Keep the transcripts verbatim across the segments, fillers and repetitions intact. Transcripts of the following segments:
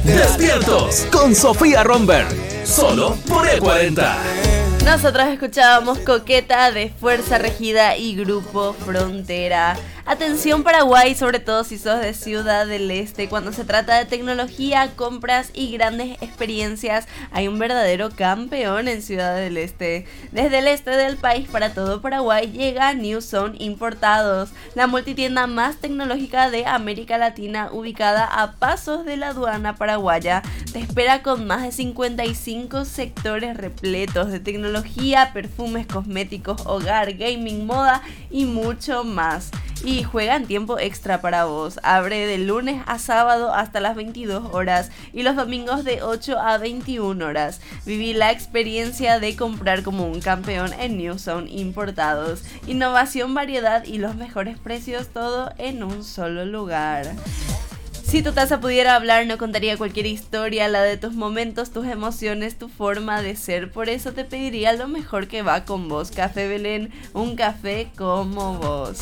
Despiertos con Sofía Romberg, solo por E cuarenta. Nosotros escuchábamos Coqueta de Fuerza Regida y Grupo Frontera. Atención Paraguay, sobre todo si sos de Ciudad del Este, cuando se trata de tecnología, compras y grandes experiencias, hay un verdadero campeón en Ciudad del Este. Desde el este del país para todo Paraguay llega New Zone Importados, la multitienda más tecnológica de América Latina, ubicada a pasos de la aduana paraguaya. Te espera con más de cincuenta y cinco sectores repletos de tecnología, perfumes, cosméticos, hogar, gaming, moda y mucho más. Y juega en tiempo extra para vos. Abre de lunes a sábado hasta las veintidós horas y los domingos de ocho a veintiuna horas. Viví la experiencia de comprar como un campeón en New Zone Importados. Innovación, variedad y los mejores precios, todo en un solo lugar. Si tu taza pudiera hablar, no contaría cualquier historia, la de tus momentos, tus emociones, tu forma de ser. Por eso te pediría lo mejor que va con vos. Café Belén, un café como vos.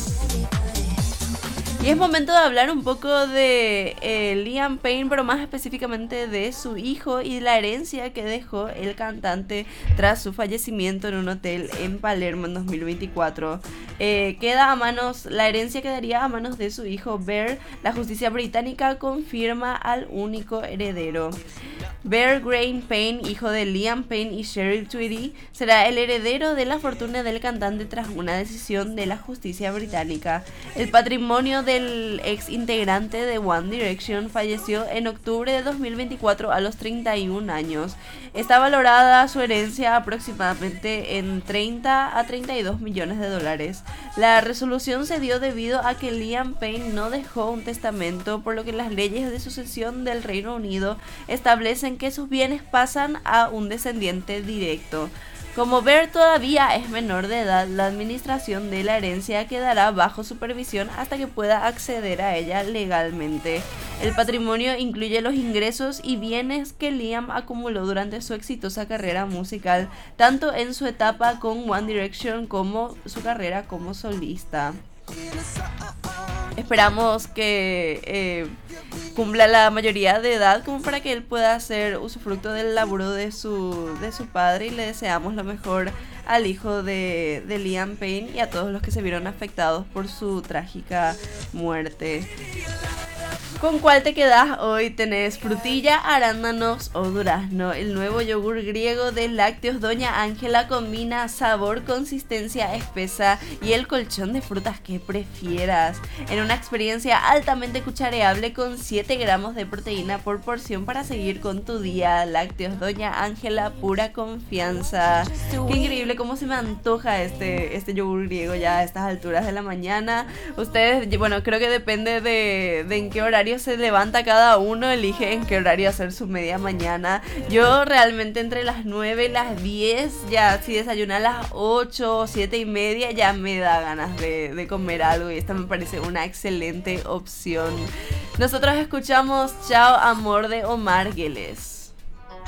Y es momento de hablar un poco de eh, Liam Payne, pero más específicamente de su hijo y la herencia que dejó el cantante tras su fallecimiento en un hotel en Palermo en dos mil veinticuatro. Eh, queda a manos, la herencia quedaría a manos de su hijo Bear. La justicia británica confirma al único heredero. Bear Graham Payne, hijo de Liam Payne y Cheryl Tweedy, será el heredero de la fortuna del cantante tras una decisión de la justicia británica. El patrimonio del ex integrante de One Direction falleció en octubre de dos mil veinticuatro a los treinta y un años. Está valorada su herencia aproximadamente en treinta a treinta y dos millones de dólares. La resolución se dio debido a que Liam Payne no dejó un testamento, por lo que las leyes de sucesión del Reino Unido establecen que sus bienes pasan a un descendiente directo. Como Bear todavía es menor de edad, la administración de la herencia quedará bajo supervisión hasta que pueda acceder a ella legalmente. El patrimonio incluye los ingresos y bienes que Liam acumuló durante su exitosa carrera musical, tanto en su etapa con One Direction como su carrera como solista. Esperamos que eh, cumpla la mayoría de edad como para que él pueda hacer usufructo del laburo de su, de su padre, y le deseamos lo mejor al hijo de, de Liam Payne y a todos los que se vieron afectados por su trágica muerte. ¿Con cuál te quedas hoy? ¿Tenés frutilla, arándanos o durazno? El nuevo yogur griego de Lácteos Doña Ángela combina sabor, consistencia espesa y el colchón de frutas que prefieras, en una experiencia altamente cuchareable con siete gramos de proteína por porción para seguir con tu día. Lácteos Doña Ángela, pura confianza. Qué increíble cómo se me antoja este, este yogur griego ya a estas alturas de la mañana. Ustedes, bueno, creo que depende de, de en qué horario se levanta cada uno, elige en qué horario hacer su media mañana. Yo realmente entre las nueve y las diez, ya si desayuna a las ocho, siete y media, ya me da ganas de, de comer algo, y esta me parece una excelente opción. Nosotros escuchamos Chao Amor de Omar Geles.